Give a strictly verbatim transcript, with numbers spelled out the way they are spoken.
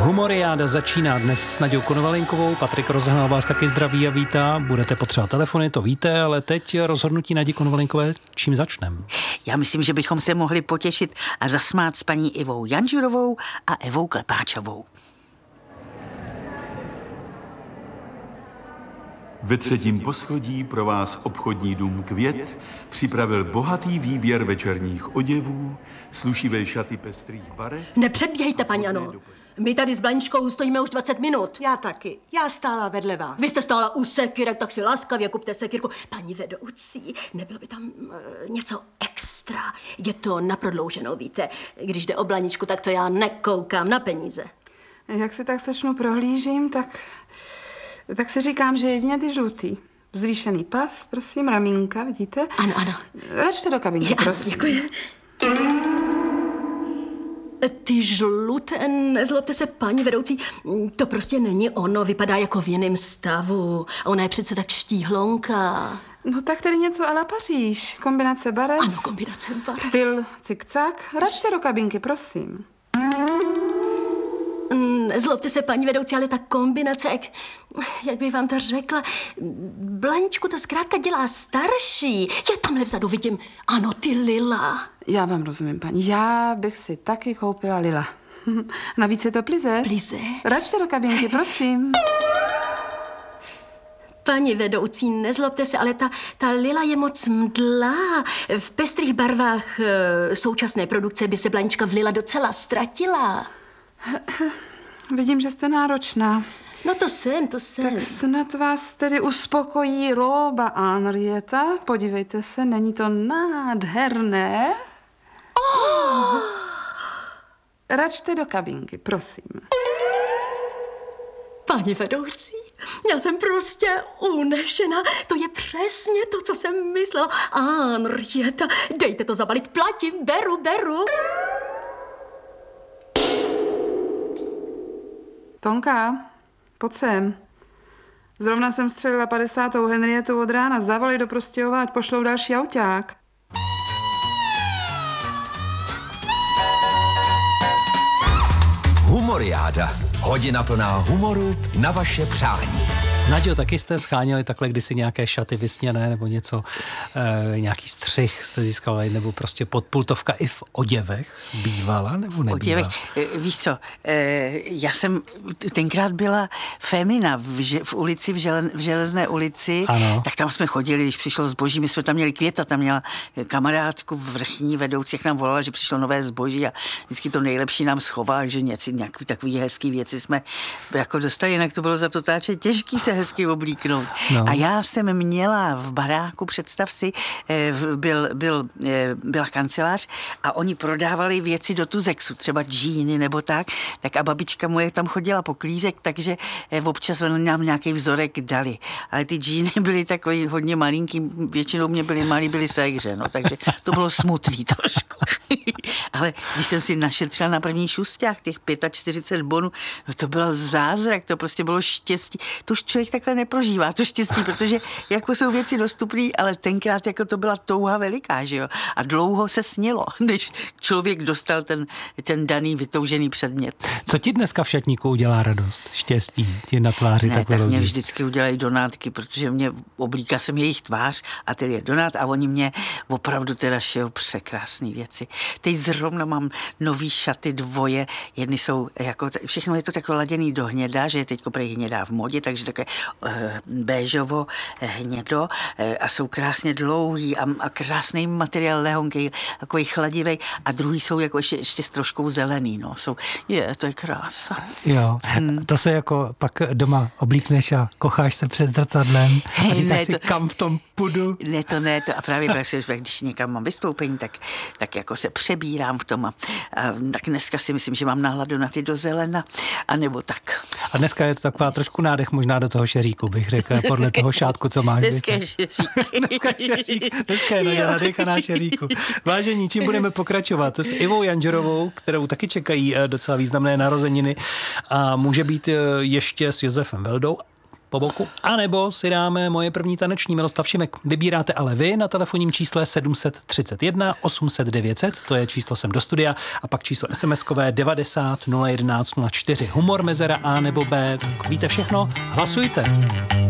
Humoriáda začíná dnes s Naďou Konovalinkovou. Patrik Rozehnal vás taky zdraví a vítá. Budete potřebovat telefony, to víte, ale teď rozhodnutí Nadě Konovalinkové, čím začneme? Já myslím, že bychom se mohli potěšit a zasmát s paní Ivou Janžurovou a Evou Klepáčovou. Ve třetím poschodí pro vás obchodní dům Květ připravil bohatý výběr večerních oděvů, slušivé šaty pestrých barev. Nepředběhejte, paní Ano. My tady s Blaničkou stojíme už dvacet minut. Já taky. Já stála vedle vás. Vy jste stála u sekyrek, tak si laskavě kupte sekyrku. Paní vedoucí, nebylo by tam uh, něco extra? Je to na prodlouženou, víte. Když jde o Blaničku, tak to já nekoukám na peníze. Jak se tak sečnu prohlížím, tak, tak si říkám, že jedině ty žlutý. Zvýšený pas, prosím, ramínka, vidíte? Ano, ano. Račte do kabinky, Já, prosím. Děkuji. Ty žluté, nezlobte se, paní vedoucí, to prostě není ono, vypadá jako v jiném stavu. A ona je přece tak štíhlonka. No tak tedy něco a la Paříž. Kombinace barev. Ano, kombinace barev. Styl cik-cak. Račte do kabinky, prosím. Nezlobte se, paní vedoucí, ale ta kombinace, jak, jak bych vám to řekla, Blaničku to zkrátka dělá starší. Já tamhle vzadu vidím, ano, ty lila. Já vám rozumím, paní. Já bych si taky koupila lila. Navíc je to plize. Plize? Račte do kabinky, prosím. Paní vedoucí, nezlobte se, ale ta, ta lila je moc mdlá. V pestrých barvách e, současné produkce by se Blanička v lila docela ztratila. Vidím, že jste náročná. No to jsem, to jsem. Tak snad vás tedy uspokojí róba Henrietta. Podívejte se, není to nádherné? Oh! Račte do kabinky, prosím. Paní vedoucí, já jsem prostě unešená. To je přesně to, co jsem myslela. Henrietta, dejte to zabalit, platím, beru, beru. Tonka, pojď sem. Zrovna jsem střelila padesátou Henrietu od rána. Zavolej do Prostějova, ať pošlou další auták. Humoriáda. Hodina plná humoru na vaše přání. Naďo, taky jste scháněli takhle kdysi nějaké šaty vysněné nebo něco, e, nějaký střih jste získali, nebo prostě podpultovka i v oděvech bývala nebo nebývala? Oděvech, víš co, e, já jsem tenkrát byla Femina v, že, v ulici, v, žele, v Železné ulici, ano. Tak tam jsme chodili, když přišlo zboží, my jsme tam měli Květa, tam měla kamarádku vrchní vedoucí, jak nám volala, že přišlo nové zboží a vždycky to nejlepší nám schovala, že něco, nějaký takový hezký věci jsme jako dostali, jinak to bylo za to táče těžký se hezky oblíknout. No. A já jsem měla v baráku, představ si, byl, byl, byla kancelář a oni prodávali věci do Tuzexu, třeba džíny nebo tak, tak a babička moje tam chodila po klízek, takže občas nám nějaký vzorek dali. Ale ty džíny byly takový hodně malinký, většinou mě byly malý, byly ségře, no, takže to bylo smutný trošku. Ale když jsem si našetřila na první šusták těch čtyřicet pět bonů, no to bylo zázrak, to prostě bylo štěstí. To už člověk takhle neprožívá, to štěstí, protože jako jsou věci dostupné, ale tenkrát jako to byla touha veliká, že jo? A dlouho se snilo, než člověk dostal ten, ten daný vytoužený předmět. Co ti dneska v šatníku udělá radost, štěstí, ti na tváři ne, takhle tak mě lidi? Vždycky udělají donátky, protože mě oblíká jsem jejich tvář a tedy je donát a oni mě opravdu teda šijou překrásné věci. Teď zrovna mám nový šaty dvoje, jedny jsou jako, všechno je to takové laděný do hněda, že je teď prej hnědá v modě, takže také uh, béžovo, hnědo uh, a jsou krásně dlouhý a, a krásný materiál lehonký, takový chladivý a druhý jsou jako ještě, ještě s troškou zelený, no, jsou, je, to je krása. Jo, hmm. To se jako pak doma oblíkneš a kocháš se před zrcadlem a říkáš ne, si, to, kam v tom půjdu. Ne, to ne, to a právě, právě když někam mám vystoupení, tak, tak jako se přebírám v tom a, a tak dneska si myslím, že mám náladu na ty do zelena, anebo tak. A dneska je to taková trošku nádech možná do toho šeříku, bych řekl, podle toho šátku, co máš. Dneska je šeřík. dneska je šeřík. Dneska je nadechaná šeříku. Vážení, čím budeme pokračovat? S Ivou Janžurovou, kterou taky čekají docela významné narozeniny a může být ještě s Josefem Veldou. po boku, anebo si dáme Moje první taneční, Miroslav Šimek. Vybíráte ale vy na telefonním čísle sedm tři jedna osm set devět set, to je číslo sem do studia, a pak číslo SMSkové devadesát nula jedenáct nula čtyři. Humor, mezera A nebo B, tak víte všechno, hlasujte.